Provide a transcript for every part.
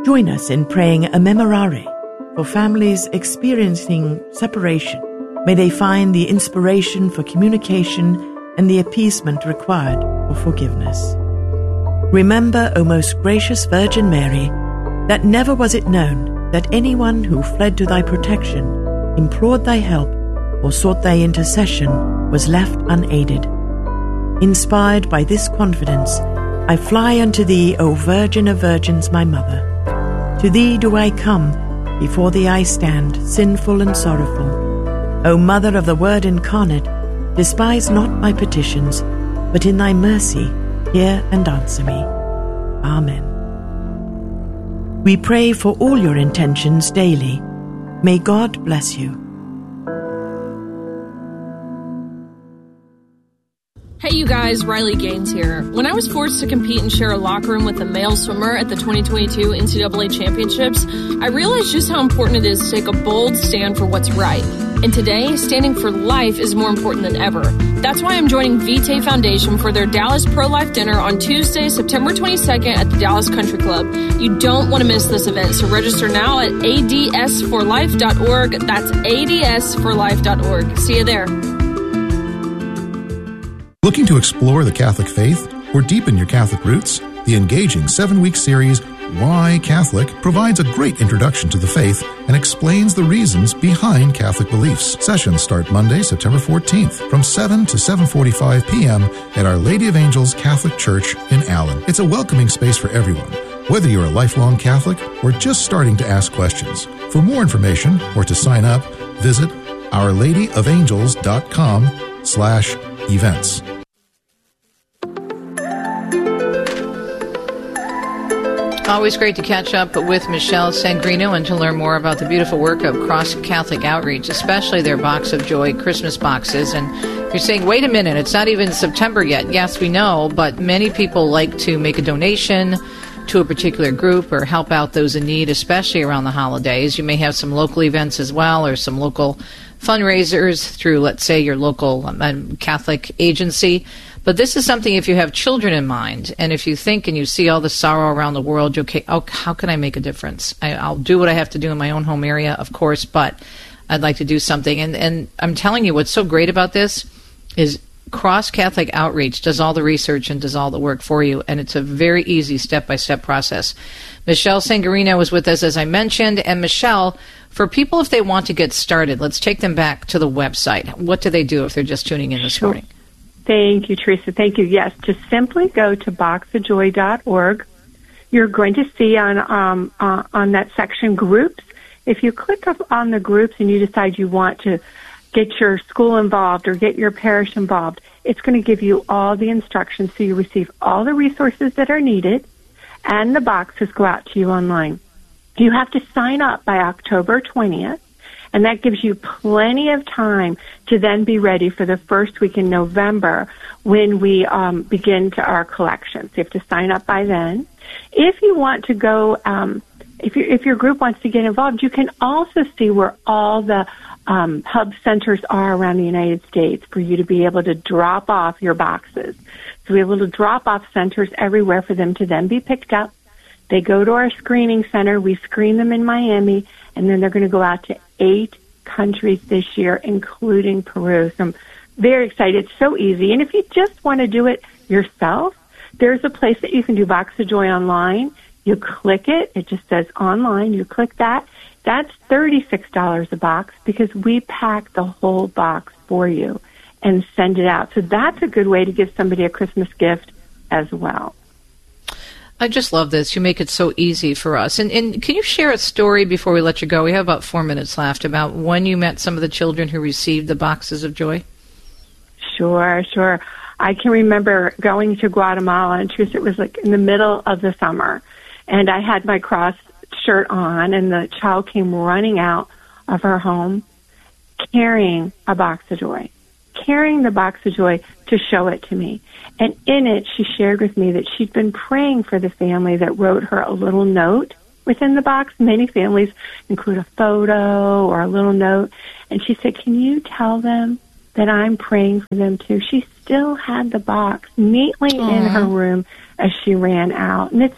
Join us in praying a memorare for families experiencing separation. May they find the inspiration for communication and the appeasement required for forgiveness. Remember, O most gracious Virgin Mary, that never was it known that anyone who fled to thy protection, implored thy help, or sought thy intercession was left unaided. Inspired by this confidence, I fly unto thee, O Virgin of Virgins, my Mother. To thee do I come, before thee I stand, sinful and sorrowful. O Mother of the Word incarnate, despise not my petitions, but in thy mercy hear and answer me. Amen. We pray for all your intentions daily. May God bless you. Hey you guys, Riley Gaines here. When I was forced to compete and share a locker room with a male swimmer at the 2022 NCAA Championships, I realized just how important it is to take a bold stand for what's right. And today, standing for life is more important than ever. That's why I'm joining Vitae Foundation for their Dallas Pro-Life Dinner on Tuesday, September 22nd at the Dallas Country Club. You don't want to miss this event, so register now at adsforlife.org. That's adsforlife.org. See you there. Looking to explore the Catholic faith or deepen your Catholic roots? The engaging 7-week series, Why Catholic, provides a great introduction to the faith and explains the reasons behind Catholic beliefs. Sessions start Monday, September 14th from 7 to 7:45 p.m. at Our Lady of Angels Catholic Church in Allen. It's a welcoming space for everyone, whether you're a lifelong Catholic or just starting to ask questions. For more information or to sign up, visit ourladyofangels.com/events. Always great to catch up with Michelle Sangrino and to learn more about the beautiful work of Cross Catholic Outreach, especially their Box of Joy Christmas boxes. And you're saying, wait a minute, it's not even September yet. Yes, we know, but many people like to make a donation to a particular group or help out those in need, especially around the holidays. You may have some local events as well or some local fundraisers through, let's say, your local Catholic agency. But this is something, if you have children in mind, and if you think and you see all the sorrow around the world, okay, how can I make a difference? I'll do what I have to do in my own home area, of course, but I'd like to do something. And I'm telling you, what's so great about this is Cross Catholic Outreach does all the research and does all the work for you, and it's a very easy step-by-step process. Michelle Sangarino was with us, as I mentioned. And Michelle, for people, if they want to get started, let's take them back to the website. What do they do if they're just tuning in this morning? Thank you, Teresa. Thank you. Yes, just simply go to boxofjoy.org. You're going to see on that section groups. If you click on the groups and you decide you want to get your school involved or get your parish involved, it's going to give you all the instructions so you receive all the resources that are needed, and the boxes go out to you online. You have to sign up by October 20th. And that gives you plenty of time to then be ready for the first week in November when we begin our collections. You have to sign up by then. If you want to go, if your group wants to get involved, you can also see where all the hub centers are around the United States for you to be able to drop off your boxes. So we have little drop-off centers everywhere for them to then be picked up. They go to our screening center. We screen them in Miami, and then they're going to go out to 8 countries this year, including Peru. So I'm very excited. It's so easy. And if you just want to do it yourself, there's a place that you can do Box of Joy online. You click it. It just says online. You click that. That's $36 a box because we pack the whole box for you and send it out. So that's a good way to give somebody a Christmas gift as well. I just love this. You make it so easy for us. And can you share a story before we let you go? We have about 4 minutes left about when you met some of the children who received the Boxes of Joy. Sure. I can remember going to Guatemala, and it was like in the middle of the summer, and I had my cross shirt on, and the child came running out of her home carrying a Box of Joy, carrying the Box of Joy to show it to me. And in it, she shared with me that she'd been praying for the family that wrote her a little note within the box. Many families include a photo or a little note. And she said, can you tell them that I'm praying for them too? She still had the box neatly in her room as she ran out. And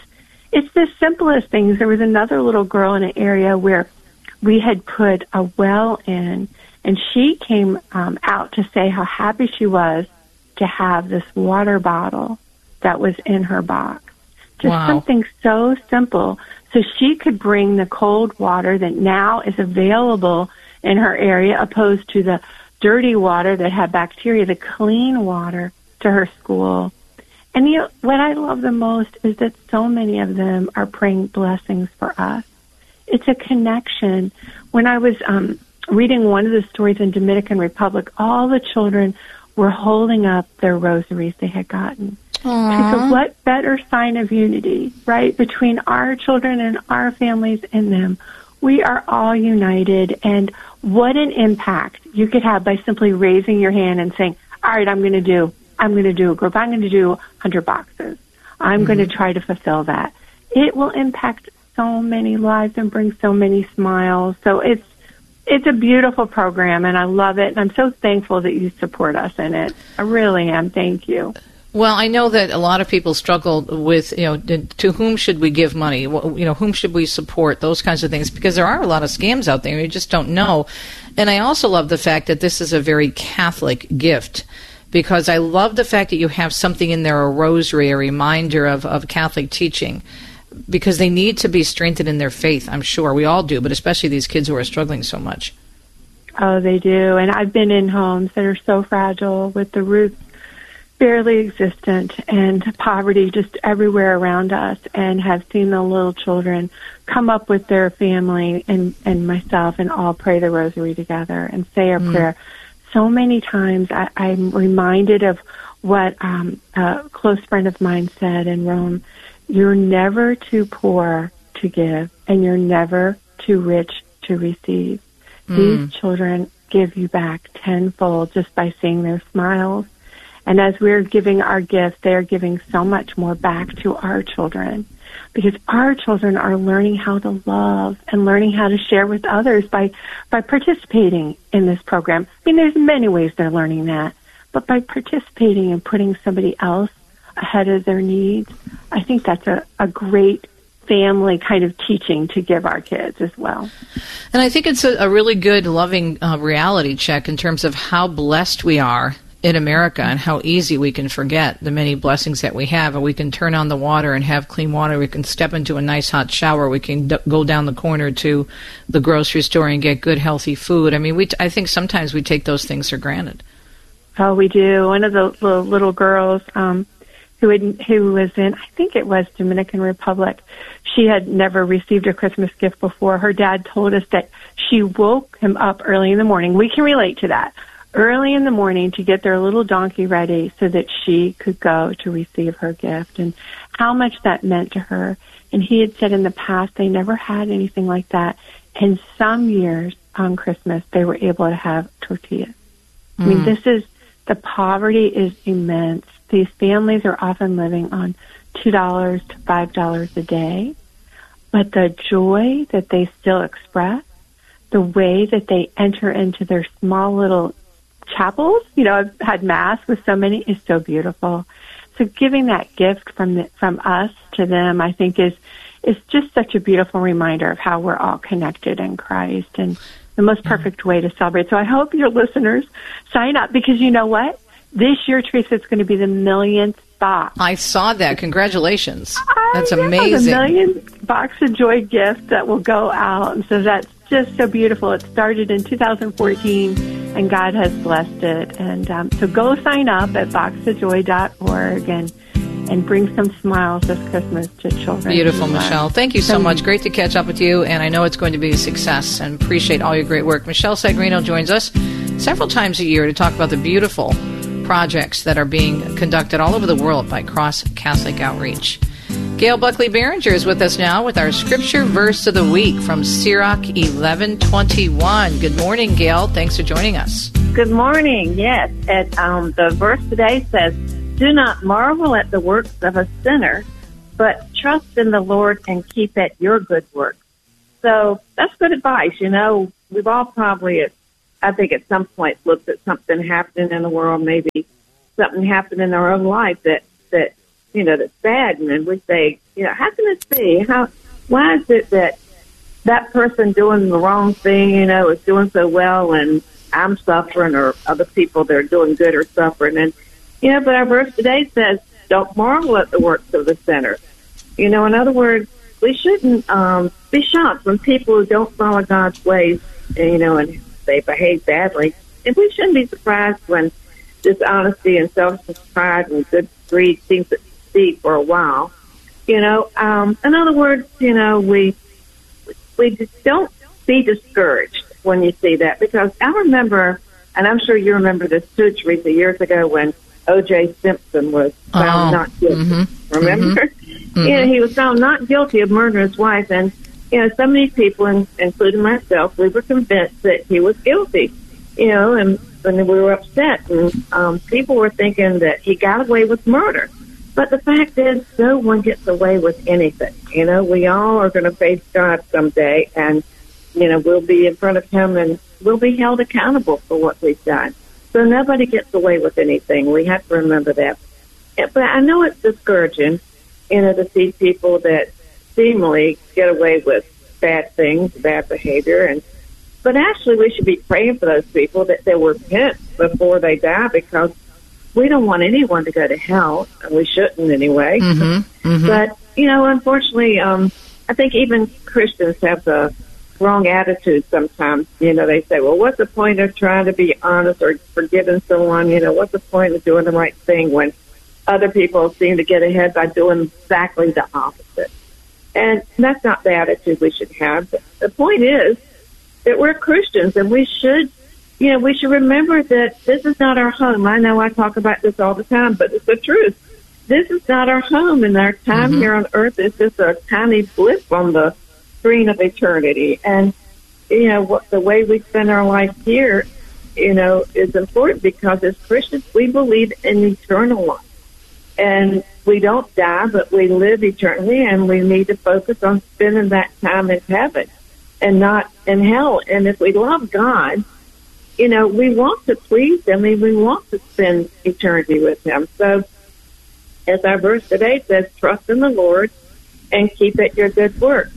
it's the simplest things. There was another little girl in an area where we had put a well in, and she came out to say how happy she was to have this water bottle that was in her box. Just something so simple. So she could bring the cold water that now is available in her area, opposed to the dirty water that had bacteria, the clean water, to her school. And what I love the most is that so many of them are praying blessings for us. It's a connection. When I was reading one of the stories in Dominican Republic, all the children were holding up their rosaries they had gotten. So what better sign of unity, right, between our children and our families and them? We are all united, and what an impact you could have by simply raising your hand and saying, all right, I'm going to do a group. I'm going to do 100 boxes. I'm going to try to fulfill that. It will impact so many lives and bring so many smiles. So it's a beautiful program, and I love it, and I'm so thankful that you support us in it. I really am. Thank you. Well, I know that a lot of people struggle with, to whom should we give money? Whom should we support? Those kinds of things, because there are a lot of scams out there. You just don't know. And I also love the fact that this is a very Catholic gift, because I love the fact that you have something in there, a rosary, a reminder of Catholic teaching, because they need to be strengthened in their faith, I'm sure. We all do, but especially these kids who are struggling so much. Oh, they do. And I've been in homes that are so fragile, with the roots barely existent and poverty just everywhere around us, and have seen the little children come up with their family and myself and all pray the rosary together and say our prayer. So many times I'm reminded of what a close friend of mine said in Rome: you're never too poor to give, and you're never too rich to receive. These children give you back tenfold just by seeing their smiles. And as we're giving our gifts, they are giving so much more back to our children, because our children are learning how to love and learning how to share with others by participating in this program. I mean, there's many ways they're learning that, but by participating and putting somebody else ahead of their needs, I think that's a great family kind of teaching to give our kids as well. And I think it's a really good, loving reality check in terms of how blessed we are in America, and how easy we can forget the many blessings that we have. And we can turn on the water and have clean water. We can step into a nice hot shower. We can go down the corner to the grocery store and get good, healthy food. I mean, I think sometimes we take those things for granted. Oh, we do. One of the little girls who was in, I think it was Dominican Republic, she had never received a Christmas gift before. Her dad told us that she woke him up early in the morning. We can relate to that. Early in the morning to get their little donkey ready so that she could go to receive her gift, and how much that meant to her. And he had said in the past they never had anything like that. And some years on Christmas they were able to have tortillas. I mean, the poverty is immense. These families are often living on $2 to $5 a day, but the joy that they still express, the way that they enter into their small little chapels, I've had Mass with so many, is so beautiful. So giving that gift from us to them, I think is just such a beautiful reminder of how we're all connected in Christ, and the most perfect way to celebrate. So I hope your listeners sign up, because you know what? This year, Teresa, it's going to be the 1,000,000th box. I saw that. Congratulations. That's amazing. The 1,000,000th Box of Joy gift that will go out. And so that's just so beautiful. It started in 2014, and God has blessed it. And so go sign up at boxofjoy.org and bring some smiles this Christmas to children. Beautiful, Michelle. Thank you so much. Great to catch up with you, and I know it's going to be a success, and appreciate all your great work. Michelle Sagrino joins us several times a year to talk about the beautiful projects that are being conducted all over the world by Cross Catholic Outreach. Gail Buckley Behringer is with us now with our scripture verse of the week from Sirach 11:21. Good morning, Gail. Thanks for joining us. Good morning. Yes, the verse today says, "Do not marvel at the works of a sinner, but trust in the Lord and keep at your good works." So that's good advice. We've all probably, I think at some point, looked at something happening in the world, maybe something happened in our own life that that's bad. And then we say, how can this be? Why is it that person doing the wrong thing, is doing so well and I'm suffering, or other people that are doing good are suffering? And, but our verse today says, don't marvel at the works of the sinner. In other words, we shouldn't be shocked when people who don't follow God's ways, and they behave badly. And we shouldn't be surprised when dishonesty and selfish pride and good greed seems to succeed for a while. In other words, we just don't be discouraged when you see that, because I remember, and I'm sure you remember this too, Teresa, years ago when O.J. Simpson was found not guilty. Mm-hmm. Remember? Mm-hmm. He was found not guilty of murdering his wife, and so many people, including myself, we were convinced that he was guilty. And we were upset, and people were thinking that he got away with murder. But the fact is, no one gets away with anything. We all are going to face God someday, and we'll be in front of Him, and we'll be held accountable for what we've done. So nobody gets away with anything. We have to remember that. But I know it's discouraging, to see people that seemingly get away with bad things, bad behavior, but actually we should be praying for those people that they repent before they die, because we don't want anyone to go to hell, and we shouldn't anyway. Mm-hmm. Mm-hmm. But, unfortunately, I think even Christians have the wrong attitude sometimes. They say, well, what's the point of trying to be honest or forgiving someone? What's the point of doing the right thing when other people seem to get ahead by doing exactly the opposite? And that's not the attitude we should have. But the point is that we're Christians, and we should remember that this is not our home. I know I talk about this all the time, but it's the truth. This is not our home, and our time here on earth is just a tiny blip on the screen of eternity. And, the way we spend our life here, is important, because as Christians, we believe in eternal life. And we don't die, but we live eternally, and we need to focus on spending that time in heaven and not in hell. And if we love God, we want to please Him, and we want to spend eternity with Him. So, as our verse today says, trust in the Lord and keep at your good work.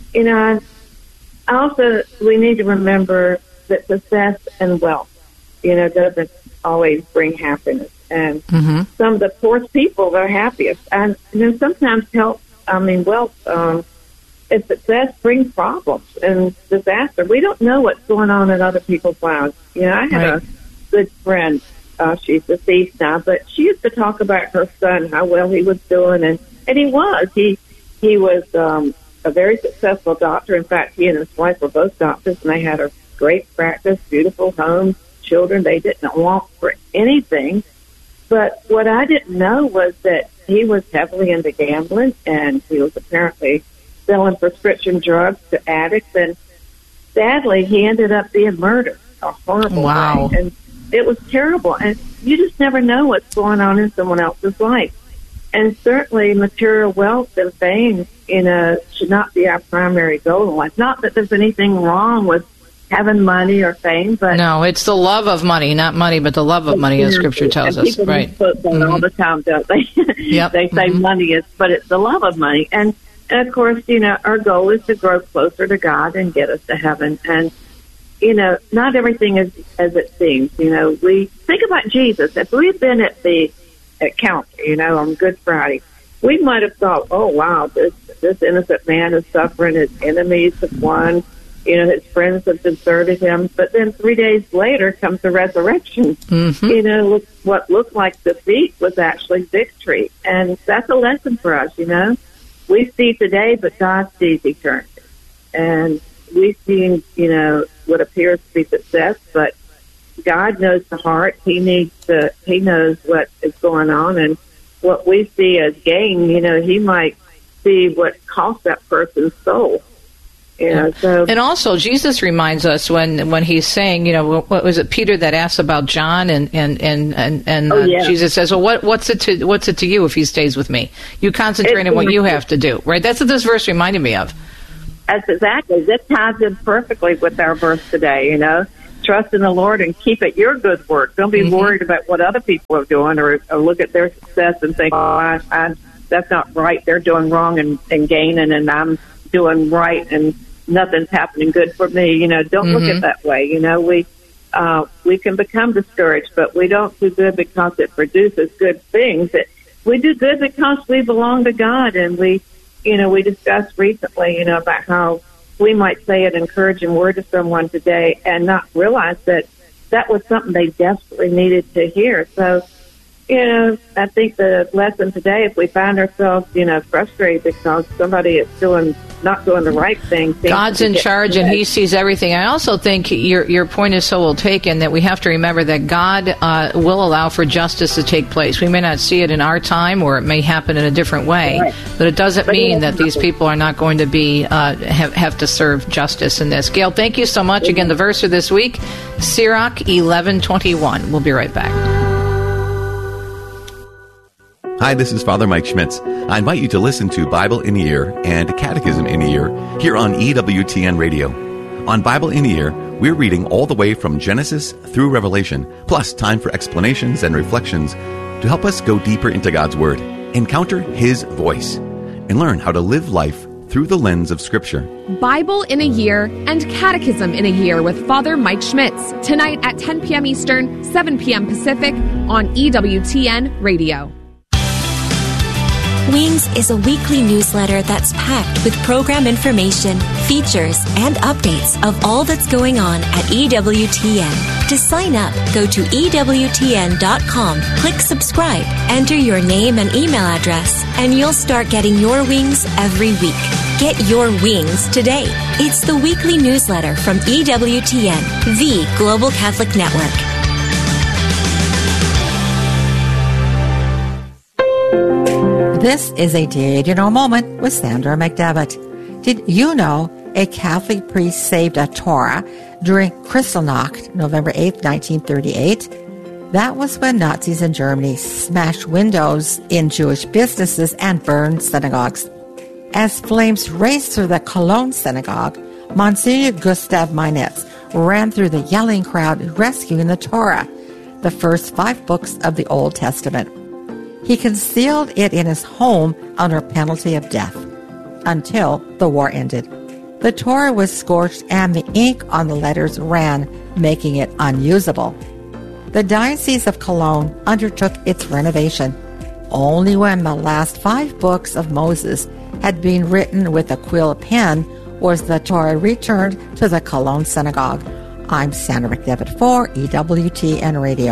Also, we need to remember that success and wealth, doesn't always bring happiness. And some of the poorest people are happiest. And then sometimes wealth and success brings problems and disaster. We don't know what's going on in other people's lives. I had a good friend. She's deceased now, but she used to talk about her son, how well he was doing, and he was. He was a very successful doctor. In fact, he and his wife were both doctors, and they had a great practice, beautiful home, children. They didn't want for anything. But what I didn't know was that he was heavily into gambling, and he was apparently selling prescription drugs to addicts. And sadly, he ended up being murdered a horrible way. And it was terrible. And you just never know what's going on in someone else's life. And certainly material wealth and fame, should not be our primary goal in life. Not that there's anything wrong with having money or fame, but no, it's the love of money, not money, but the love of money, as Scripture tells us. People right? Football all the time, don't they? Yep. They say money is, but it's the love of money. And of course, our goal is to grow closer to God and get us to heaven. And not everything is as it seems. We think about Jesus. If we've been at counter, on Good Friday, we might have thought, oh wow, this innocent man is suffering. His enemies have won. His friends have deserted him. But then 3 days later comes the resurrection. What looked like defeat was actually victory. And that's a lesson for us, We see today, but God sees eternity. And we see, what appears to be success, but God knows the heart. He knows what is going on. And what we see as gain, He might see what cost that person's soul. So. And also, Jesus reminds us when He's saying, what was it, Peter that asked about John, and Jesus says, well, what's it to you if he stays with me? You concentrate on what you have to do, right? That's what this verse reminded me of. That's exactly. This ties in perfectly with our verse today. trust in the Lord and keep at your good work. Don't be worried about what other people are doing or look at their success and think, that's not right. They're doing wrong and gaining, and I'm doing right, and nothing's happening good for me. Don't look at it that way. We can become discouraged, but we don't do good because it produces good things. We do good because we belong to God, and we discussed recently, about how we might say an encouraging word to someone today and not realize that was something they desperately needed to hear. So, I think the lesson today, if we find ourselves, frustrated because somebody is not doing the right thing. God's in charge and He sees everything. I also think your point is so well taken that we have to remember that God will allow for justice to take place. We may not see it in our time, or it may happen in a different way, right. But it doesn't mean that these people are not going to be have to serve justice in this. Gail, thank you so much. Again, the verse for this week, Sirach 11:21. We'll be right back. Hi, this is Father Mike Schmitz. I invite you to listen to Bible in a Year and Catechism in a Year here on EWTN Radio. On Bible in a Year, we're reading all the way from Genesis through Revelation, plus time for explanations and reflections to help us go deeper into God's Word, encounter His voice, and learn how to live life through the lens of Scripture. Bible in a Year and Catechism in a Year with Father Mike Schmitz, tonight at 10 p.m. Eastern, 7 p.m. Pacific on EWTN Radio. Wings is a weekly newsletter that's packed with program information, features, and updates of all that's going on at EWTN. To sign up, go to EWTN.com, click subscribe, enter your name and email address, and you'll start getting your wings every week. Get your wings today. It's the weekly newsletter from EWTN, the Global Catholic Network. This is a Did You Know moment with Sandra McDevitt. Did you know a Catholic priest saved a Torah during Kristallnacht, November 8, 1938? That was when Nazis in Germany smashed windows in Jewish businesses and burned synagogues. As flames raced through the Cologne synagogue, Monsignor Gustav Meinitz ran through the yelling crowd rescuing the Torah, the first 5 books of the Old Testament. He concealed it in his home under penalty of death until the war ended. The Torah was scorched and the ink on the letters ran, making it unusable. The Diocese of Cologne undertook its renovation. Only when the last 5 books of Moses had been written with a quill pen was the Torah returned to the Cologne Synagogue. I'm Sandra McDevitt for EWTN Radio.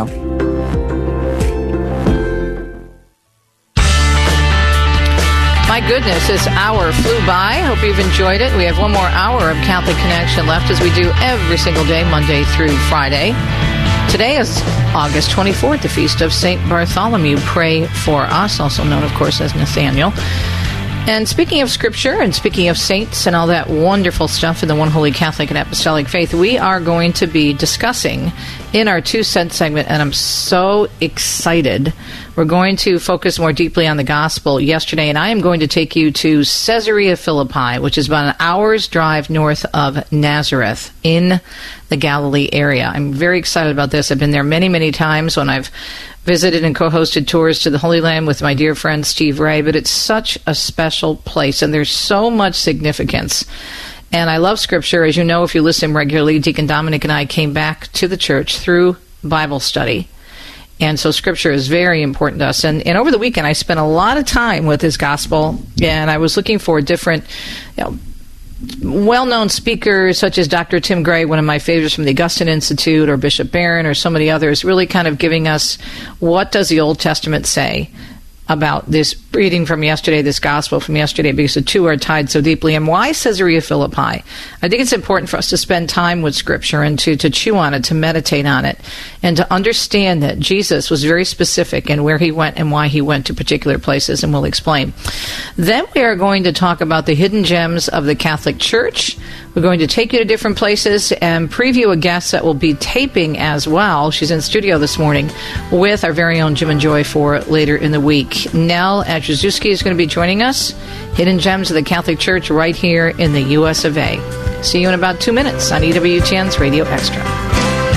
My goodness, this hour flew by. Hope you've enjoyed it. We have one more hour of Catholic Connection left, as we do every single day, Monday through Friday. Today is August 24th, the feast of St. Bartholomew. Pray for us, also known, of course, as Nathaniel. And speaking of Scripture and speaking of saints and all that wonderful stuff in the One Holy Catholic and Apostolic Faith, we are going to be discussing in our 2 cent segment, and I'm so excited. We're going to focus more deeply on the gospel yesterday, and I am going to take you to Caesarea Philippi, which is about an hour's drive north of Nazareth in the Galilee area. I'm very excited about this. I've been there many, many times when I've visited and co-hosted tours to the Holy Land with my dear friend Steve Ray, but it's such a special place, and there's so much significance. And I love Scripture. As you know, if you listen regularly, Deacon Dominic and I came back to the church through Bible study. And so Scripture is very important to us. And over the weekend, I spent a lot of time with this gospel, and I was looking for different, well-known speakers such as Dr. Tim Gray, one of my favorites from the Augustine Institute, or Bishop Barron, or so many others, really kind of giving us what does the Old Testament say about this reading from yesterday, this gospel from yesterday, because the two are tied so deeply. And why Caesarea Philippi? I think it's important for us to spend time with Scripture and to chew on it, to meditate on it, and to understand that Jesus was very specific in where he went and why he went to particular places, and we'll explain. Then we are going to talk about the hidden gems of the Catholic Church. We're going to take you to different places and preview a guest that will be taping as well. She's in studio this morning with our very own Jim and Joy for later in the week. Nell Adrzewski is going to be joining us. Hidden Gems of the Catholic Church right here in the U.S. of A. See you in about 2 minutes on EWTN's Radio Extra.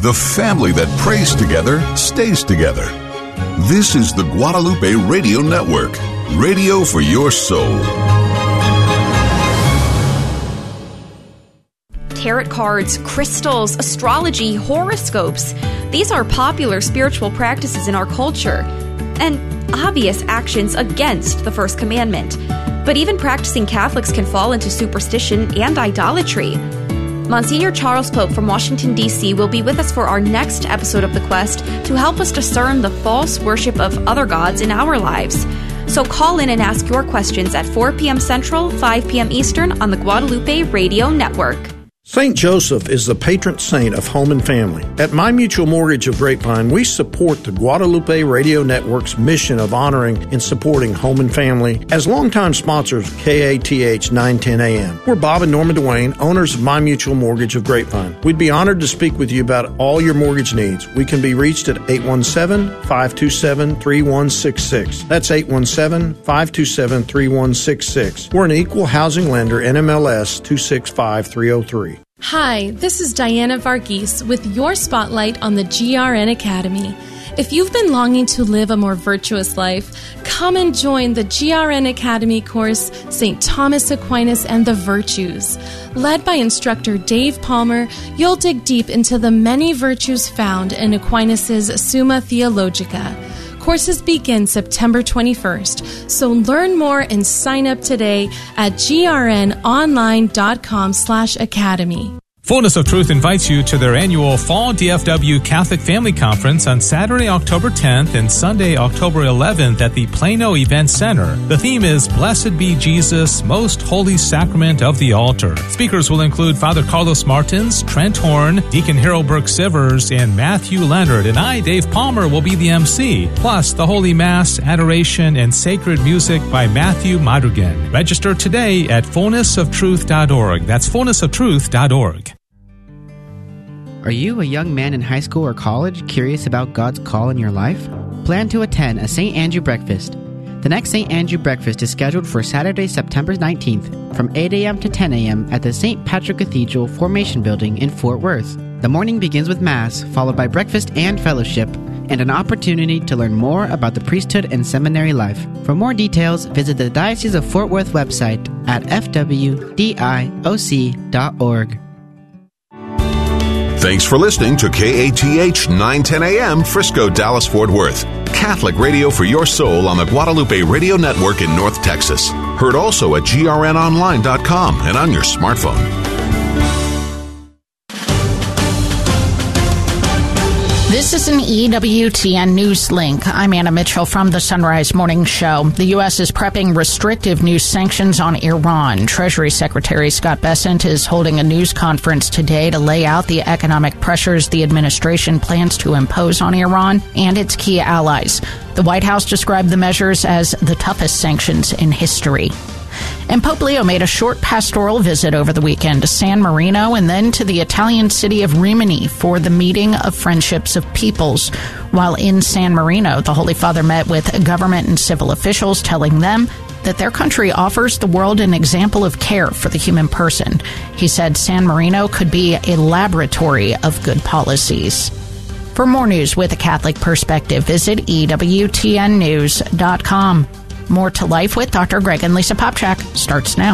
The family that prays together stays together. This is the Guadalupe Radio Network, radio for your soul. Tarot cards, crystals, astrology, horoscopes. These are popular spiritual practices in our culture and obvious actions against the First Commandment. But even practicing Catholics can fall into superstition and idolatry. Monsignor Charles Pope from Washington, D.C. will be with us for our next episode of The Quest to help us discern the false worship of other gods in our lives. So call in and ask your questions at 4 p.m. Central, 5 p.m. Eastern on the Guadalupe Radio Network. St. Joseph is the patron saint of home and family. At My Mutual Mortgage of Grapevine, we support the Guadalupe Radio Network's mission of honoring and supporting home and family as longtime sponsors of KATH 910 AM. We're Bob and Norma Duane, owners of My Mutual Mortgage of Grapevine. We'd be honored to speak with you about all your mortgage needs. We can be reached at 817-527-3166. That's 817-527-3166. We're an equal housing lender, NMLS 265303. Hi, this is Diana Varghese with your spotlight on the GRN Academy. If you've been longing to live a more virtuous life, come and join the GRN Academy course, St. Thomas Aquinas and the Virtues. Led by instructor Dave Palmer, you'll dig deep into the many virtues found in Aquinas' Summa Theologica. Courses begin September 21st, so learn more and sign up today at grnonline.com/academy. Fullness of Truth invites you to their annual Fall DFW Catholic Family Conference on Saturday, October 10th and Sunday, October 11th at the Plano Event Center. The theme is Blessed Be Jesus, Most Holy Sacrament of the Altar. Speakers will include Father Carlos Martins, Trent Horn, Deacon Harold Burke-Sivers, and Matthew Leonard, and I, Dave Palmer, will be the MC. Plus, the Holy Mass, Adoration, and Sacred Music by Matthew Madrigan. Register today at fullnessoftruth.org. That's fullnessoftruth.org. Are you a young man in high school or college curious about God's call in your life? Plan to attend a St. Andrew breakfast. The next St. Andrew breakfast is scheduled for Saturday, September 19th from 8 a.m. to 10 a.m. at the St. Patrick Cathedral Formation Building in Fort Worth. The morning begins with Mass, followed by breakfast and fellowship, and an opportunity to learn more about the priesthood and seminary life. For more details, visit the Diocese of Fort Worth website at fwdioc.org. Thanks for listening to KATH 910 AM, Frisco, Dallas, Fort Worth. Catholic radio for your soul on the Guadalupe Radio Network in North Texas. Heard also at grnonline.com and on your smartphone. This is an EWTN News Link. I'm Anna Mitchell from the Sunrise Morning Show. The U.S. is prepping restrictive new sanctions on Iran. Treasury Secretary Scott Bessent is holding a news conference today to lay out the economic pressures the administration plans to impose on Iran and its key allies. The White House described the measures as the toughest sanctions in history. And Pope Leo made a short pastoral visit over the weekend to San Marino and then to the Italian city of Rimini for the meeting of Friendships of Peoples. While in San Marino, the Holy Father met with government and civil officials, telling them that their country offers the world an example of care for the human person. He said San Marino could be a laboratory of good policies. For more news with a Catholic perspective, visit EWTNnews.com. More to Life with Dr. Greg and Lisa Popchak starts now.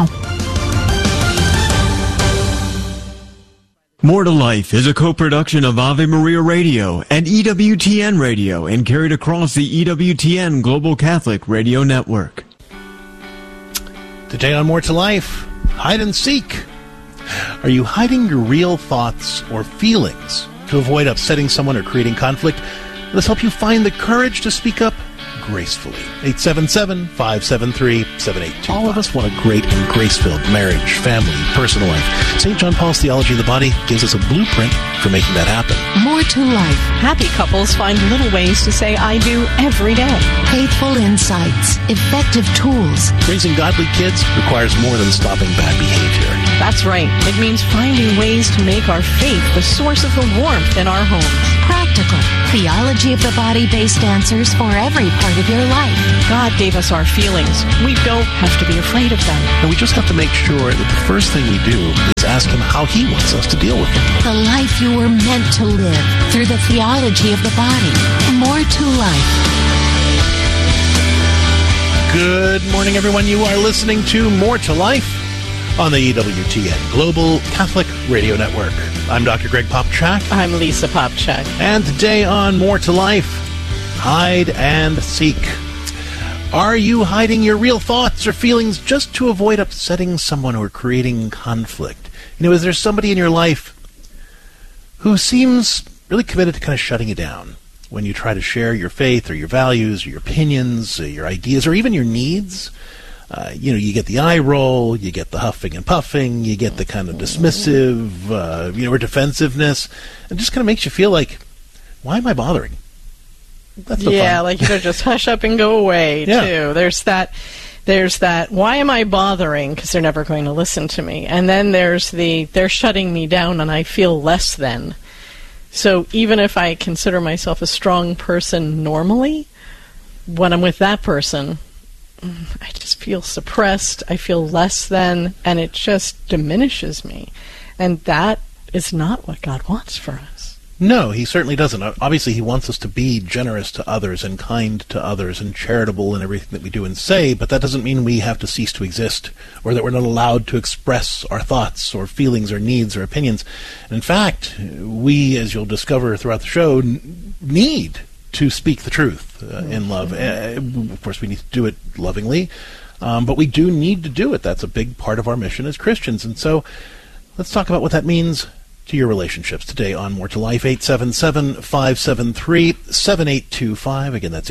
More to Life is a co-production of Ave Maria Radio and EWTN Radio and carried across the EWTN Global Catholic Radio Network. Today on More to Life, hide and seek. Are you hiding your real thoughts or feelings to avoid upsetting someone or creating conflict? Let us help you find the courage to speak up gracefully. 877-573-7825. All of us want a great and grace-filled marriage, family, personal life. St. John Paul's Theology of the Body gives us a blueprint for making that happen. More to Life. Happy couples find little ways to say I do every day. Faithful insights, effective tools. Raising godly kids requires more than stopping bad behavior. That's right. It means finding ways to make our faith the source of the warmth in our homes. Practical, theology of the body-based answers for every part of your life. God gave us our feelings. We don't have to be afraid of them. And we just have to make sure that the first thing we do is ask Him how He wants us to deal with them. The life you were meant to live through the theology of the body. More to life. Good morning, everyone. You are listening to More to Life on the EWTN Global Catholic Radio Network. I'm Dr. Greg Popchak. I'm Lisa Popchak. And today on More to Life, hide and seek. Are you hiding your real thoughts or feelings just to avoid upsetting someone or creating conflict? Is there somebody in your life who seems really committed to kind of shutting you down when you try to share your faith or your values or your opinions or your ideas or even your needs? You get the eye roll, you get the huffing and puffing, you get the kind of dismissive, or defensiveness. It just kind of makes you feel like, why am I bothering? That's no fun. Just hush up and go away, too. There's that, why am I bothering? Because they're never going to listen to me. And then there's they're shutting me down and I feel less than. So even if I consider myself a strong person normally, when I'm with that person, I just feel suppressed, I feel less than, and it just diminishes me. And that is not what God wants for us. No, He certainly doesn't. Obviously, He wants us to be generous to others and kind to others and charitable in everything that we do and say, but that doesn't mean we have to cease to exist or that we're not allowed to express our thoughts or feelings or needs or opinions. And in fact, we, as you'll discover throughout the show, need to speak the truth in love. Of course, we need to do it lovingly, but we do need to do it. That's a big part of our mission as Christians. And so let's talk about what that means to your relationships today on More to Life. 877-573-7825. Again, that's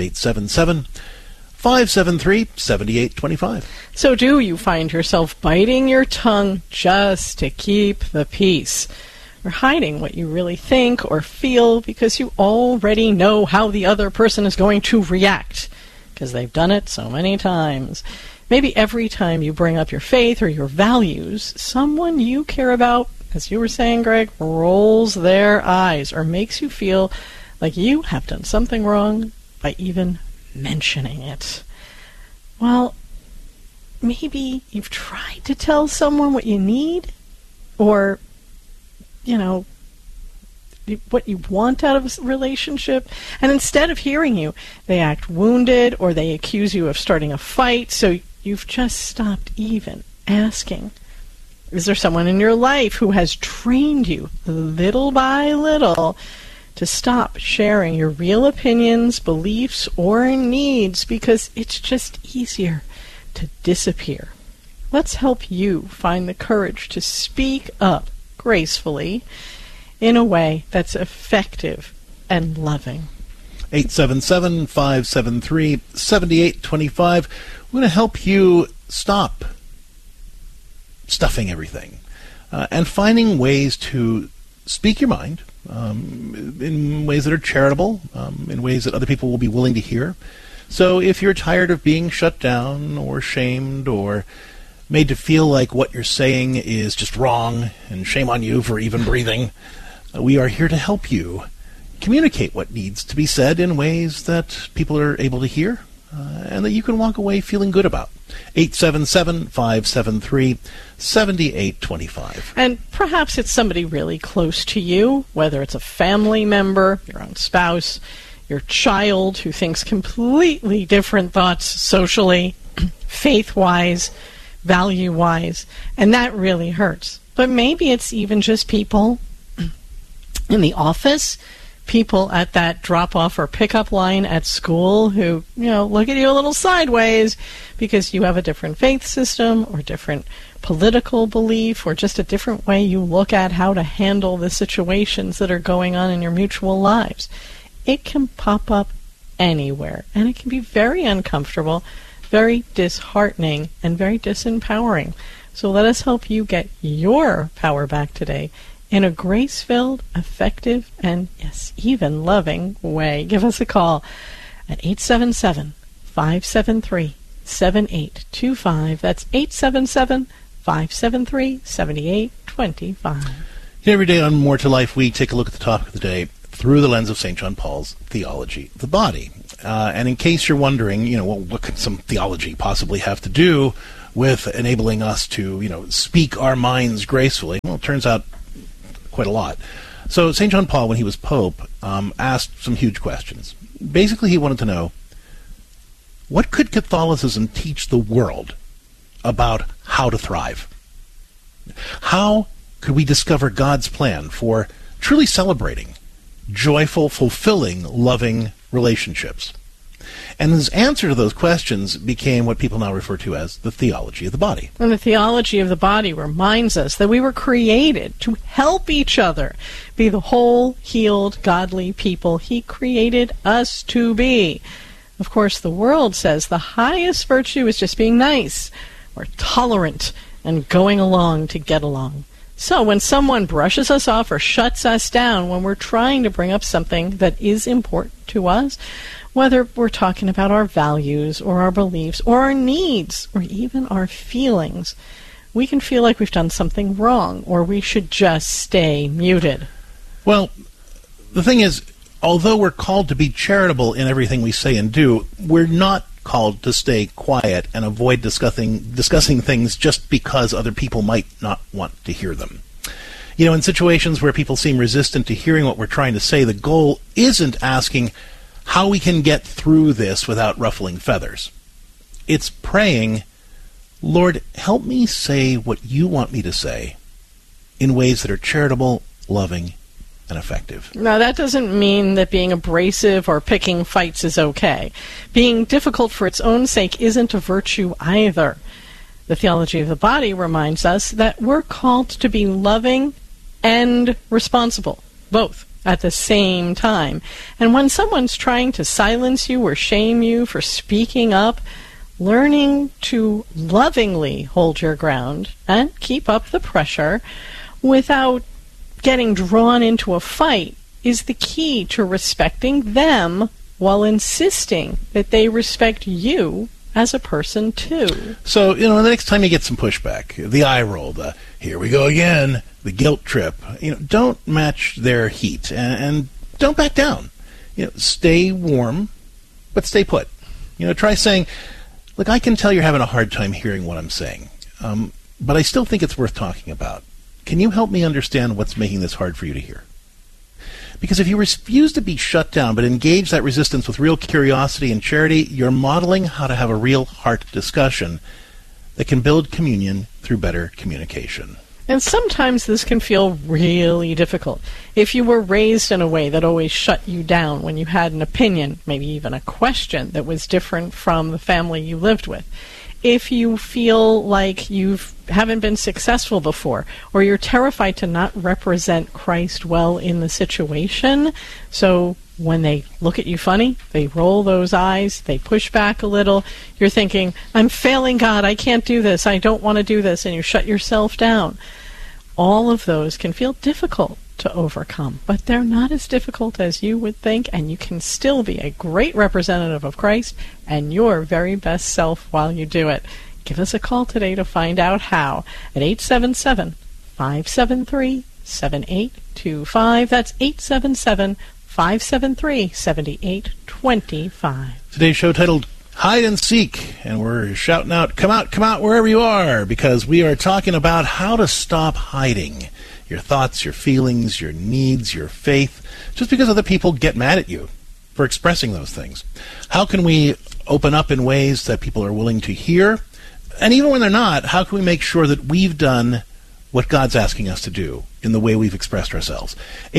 877-573-7825. So do you find yourself biting your tongue just to keep the peace? Or hiding what you really think or feel because you already know how the other person is going to react because they've done it so many times. Maybe every time you bring up your faith or your values, someone you care about, as you were saying, Greg, rolls their eyes or makes you feel like you have done something wrong by even mentioning it. Well, maybe you've tried to tell someone what you need or what you want out of a relationship, and instead of hearing you, they act wounded or they accuse you of starting a fight, so you've just stopped even asking. Is there someone in your life who has trained you little by little to stop sharing your real opinions, beliefs, or needs because it's just easier to disappear? Let's help you find the courage to speak up gracefully in a way that's effective and loving. 877-573-7825. We're going to help you stop stuffing everything and finding ways to speak your mind in ways that are charitable, in ways that other people will be willing to hear. So if you're tired of being shut down or shamed or made to feel like what you're saying is just wrong, and shame on you for even breathing, we are here to help you communicate what needs to be said in ways that people are able to hear and that you can walk away feeling good about. 877-573-7825. And perhaps it's somebody really close to you, whether it's a family member, your own spouse, your child who thinks completely different thoughts socially, faith-wise, value-wise, and that really hurts. But maybe it's even just people in the office, people at that drop-off or pickup line at school who, look at you a little sideways because you have a different faith system or different political belief or just a different way you look at how to handle the situations that are going on in your mutual lives. It can pop up anywhere, and it can be very uncomfortable, very disheartening, and very disempowering. So let us help you get your power back today in a grace-filled, effective, and, yes, even loving way. Give us a call at 877-573-7825. That's 877-573-7825. 877-573-7825. Every day on More to Life, we take a look at the topic of the day through the lens of St. John Paul's theology of the body. And in case you're wondering, what could some theology possibly have to do with enabling us to, speak our minds gracefully? Well, it turns out quite a lot. So St. John Paul, when he was Pope, asked some huge questions. Basically, he wanted to know, what could Catholicism teach the world about how to thrive? How could we discover God's plan for truly celebrating joyful, fulfilling, loving relationships? And his answer to those questions became what people now refer to as the theology of the body. And the theology of the body reminds us that we were created to help each other be the whole, healed, godly people He created us to be. Of course, the world says the highest virtue is just being nice or tolerant and going along to get along. So when someone brushes us off or shuts us down when we're trying to bring up something that is important to us, whether we're talking about our values or our beliefs or our needs or even our feelings, we can feel like we've done something wrong or we should just stay muted. Well, the thing is, although we're called to be charitable in everything we say and do, we're not called to stay quiet and avoid discussing things just because other people might not want to hear them. In situations where people seem resistant to hearing what we're trying to say, the goal isn't asking how we can get through this without ruffling feathers. It's praying, Lord, help me say what you want me to say in ways that are charitable, loving, and effective. Now, that doesn't mean that being abrasive or picking fights is okay. Being difficult for its own sake isn't a virtue either. The theology of the body reminds us that we're called to be loving and responsible, both at the same time. And when someone's trying to silence you or shame you for speaking up, learning to lovingly hold your ground and keep up the pressure without getting drawn into a fight is the key to respecting them while insisting that they respect you as a person too. So, the next time you get some pushback, the eye roll, the here we go again, the guilt trip, don't match their heat and don't back down. Stay warm, but stay put. Try saying, look, I can tell you're having a hard time hearing what I'm saying, but I still think it's worth talking about. Can you help me understand what's making this hard for you to hear? Because if you refuse to be shut down but engage that resistance with real curiosity and charity, you're modeling how to have a real heart discussion that can build communion through better communication. And sometimes this can feel really difficult. If you were raised in a way that always shut you down when you had an opinion, maybe even a question that was different from the family you lived with. If you feel like you haven't been successful before, or you're terrified to not represent Christ well in the situation, so when they look at you funny, they roll those eyes, they push back a little, you're thinking, I'm failing God, I can't do this, I don't want to do this, and you shut yourself down. All of those can feel difficult to overcome, but they're not as difficult as you would think, and you can still be a great representative of Christ and your very best self while you do it. Give us a call today to find out how at 877-573-7825. That's 877-573-7825. Today's show titled Hide and Seek, and we're shouting out, come out wherever you are, because we are talking about how to stop hiding your thoughts, your feelings, your needs, your faith, just because other people get mad at you for expressing those things. How can we open up in ways that people are willing to hear? And even when they're not, how can we make sure that we've done what God's asking us to do in the way we've expressed ourselves?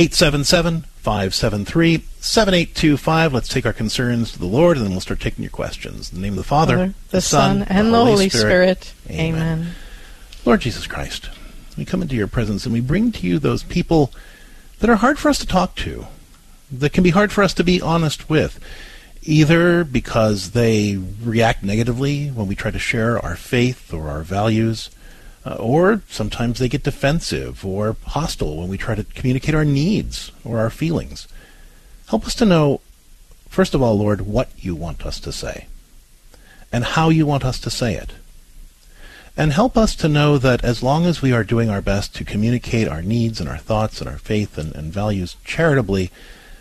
877-573-7825. Let's take our concerns to the Lord, and then we'll start taking your questions. In the name of the Father, the Son, and the Holy Spirit. Amen. Lord Jesus Christ, we come into your presence and we bring to you those people that are hard for us to talk to, that can be hard for us to be honest with, either because they react negatively when we try to share our faith or our values, or sometimes they get defensive or hostile when we try to communicate our needs or our feelings. Help us to know, first of all, Lord, what you want us to say and how you want us to say it. and help us to know that as long as we are doing our best to communicate our needs and our thoughts and our faith and values charitably,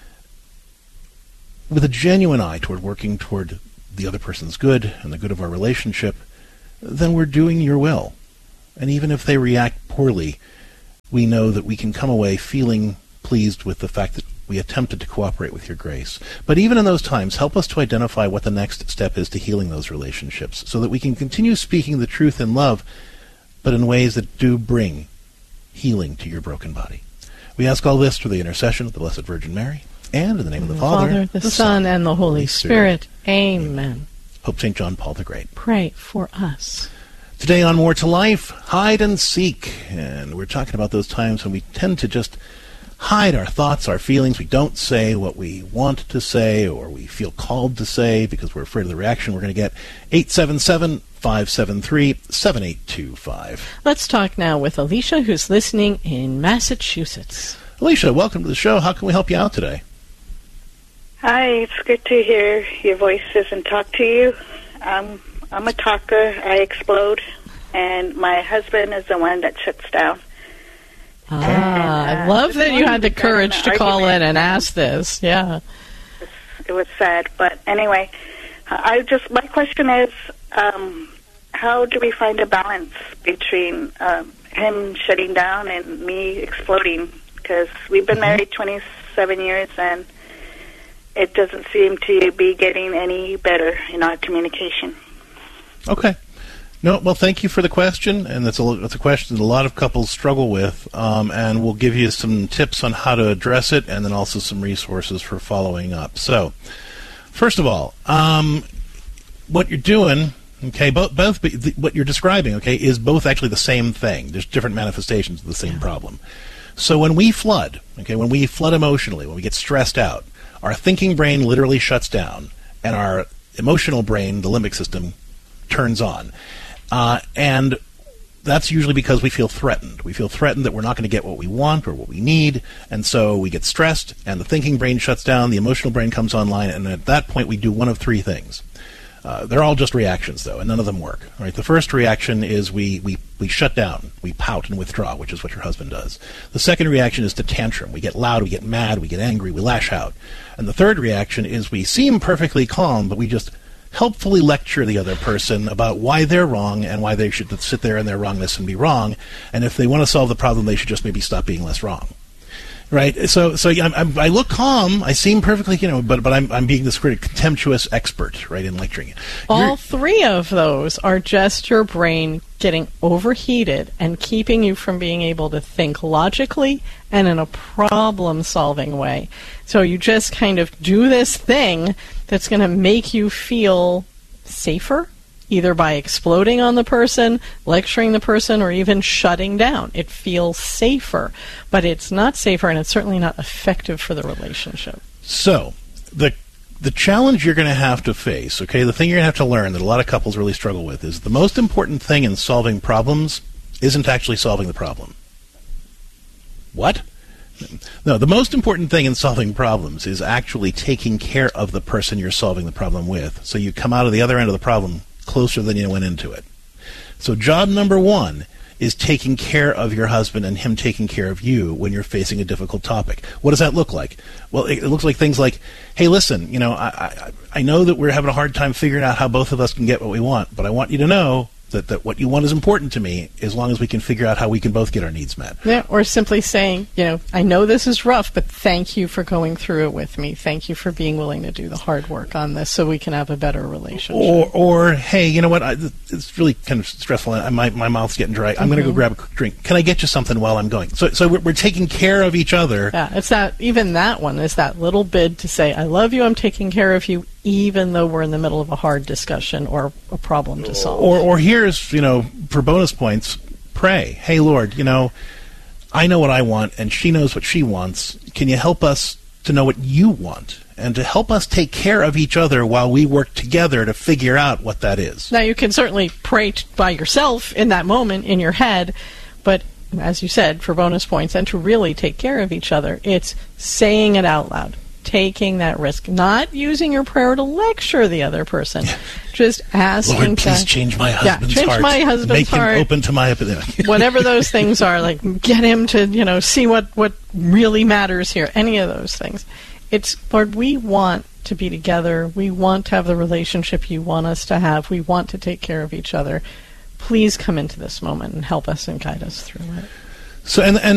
with a genuine eye toward working toward the other person's good and the good of our relationship, then we're doing your will. And even if they react poorly, we know that we can come away feeling pleased with the fact that we attempted to cooperate with your grace. But even in those times, help us to identify what the next step is to healing those relationships, so that we can continue speaking the truth in love, but in ways that do bring healing to your broken body. We ask all this through the intercession of the Blessed Virgin Mary, and in the name of the Father, the Son, and the Holy Spirit. Amen. Pope St. John Paul the Great. Pray for us. Today on More to Life, hide and seek. And we're talking about those times when we tend to just hide our thoughts, our feelings. We don't say what we want to say or we feel called to say because we're afraid of the reaction we're going to get. 877-573-7825. Let's talk now with Alicia, who's listening in Massachusetts. Alicia, welcome to the show. How can we help you out today? Hi, it's good to hear your voices and talk to you. I'm a talker. I explode, and my husband is the one that shuts down. I love that you had the courage to call in and ask this. Yeah. It was sad, but anyway, my question is, how do we find a balance between him shutting down and me exploding? Because we've been married 27 years, and it doesn't seem to be getting any better in our communication. Okay. No, well, thank you for the question, and it's a question that a lot of couples struggle with, and we'll give you some tips on how to address it, and then also some resources for following up. So, first of all, what you're doing, okay, both what you're describing, okay, is both actually the same thing. There's different manifestations of the same problem. So when we flood, okay, when we flood emotionally, when we get stressed out, our thinking brain literally shuts down, and our emotional brain, the limbic system, turns on. And that's usually because we feel threatened. We feel threatened that we're not going to get what we want or what we need, and so we get stressed, and the thinking brain shuts down, the emotional brain comes online, and at that point we do one of three things. They're all just reactions, though, and none of them work. Right? The first reaction is we shut down, we pout and withdraw, which is what your husband does. The second reaction is to tantrum. We get loud, we get mad, we get angry, we lash out. And the third reaction is we seem perfectly calm, but we just helpfully lecture the other person about why they're wrong and why they should sit there in their wrongness and be wrong. And if they want to solve the problem, they should just maybe stop being less wrong. Right? So I look calm. I seem perfectly, but I'm being this pretty contemptuous expert, right, in lecturing. All three of those are just your brain getting overheated and keeping you from being able to think logically and in a problem-solving way. So you just kind of do this thing that's going to make you feel safer, either by exploding on the person, lecturing the person, or even shutting down. It feels safer, but it's not safer, and it's certainly not effective for the relationship. So, the challenge you're going to have to face, okay, the thing you're going to have to learn that a lot of couples really struggle with is the most important thing in solving problems isn't actually solving the problem. What? No, the most important thing in solving problems is actually taking care of the person you're solving the problem with, so you come out of the other end of the problem closer than you went into it. So job number one is taking care of your husband and him taking care of you when you're facing a difficult topic. What does that look like? Well, it looks like things like, hey, listen, I know that we're having a hard time figuring out how both of us can get what we want, but I want you to know that what you want is important to me, as long as we can figure out how we can both get our needs met. Yeah, or simply saying, I know this is rough, but thank you for going through it with me. Thank you for being willing to do the hard work on this so we can have a better relationship. Or hey, you know what? It's really kind of stressful. My mouth's getting dry. I'm going to go grab a quick drink. Can I get you something while I'm going? So we're taking care of each other. Yeah, it's that one is that little bid to say, I love you, I'm taking care of you, even though we're in the middle of a hard discussion or a problem to solve. Or here's, for bonus points, pray. Hey, Lord, I know what I want, and she knows what she wants. Can you help us to know what you want? And to help us take care of each other while we work together to figure out what that is. Now, you can certainly pray by yourself in that moment in your head, but as you said, for bonus points, and to really take care of each other, it's saying it out loud. taking that risk, not using your prayer to lecture the other person, just asking, Lord, please change my husband's heart. Change my husband's Make heart. him open to my epidemic. Whatever those things are, like get him to, see what really matters here. Any of those things. It's, Lord, we want to be together. We want to have the relationship you want us to have. We want to take care of each other. Please come into this moment and help us and guide us through it. So, and